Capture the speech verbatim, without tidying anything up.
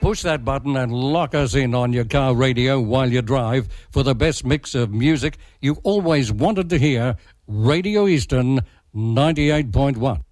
push that button and lock us in on your car radio while you drive for the best mix of music you've always wanted to hear. Radio Eastern ninety-eight point one.